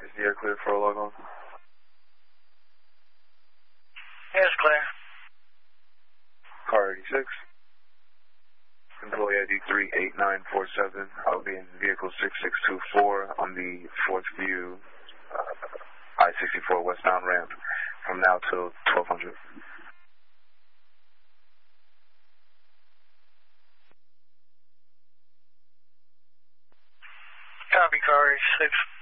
Is the air clear for a log on? Yes, clear. Car 86. Employee ID 38947. I'll be in vehicle 6624 on the 4th View I-64 westbound ramp from now till 1200. Copy, car 86.